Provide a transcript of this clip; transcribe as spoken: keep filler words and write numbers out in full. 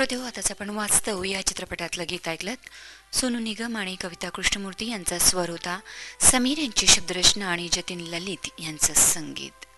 श्रोतेहो, आताच आपण वास्तव या चित्रपटातलं गीत ऐकलत. सोनू निगम आणि कविता कृष्णमूर्ती यांचा स्वर होता. समीर यांची शब्दरचना आणि जतीन ललित यांचं संगीत.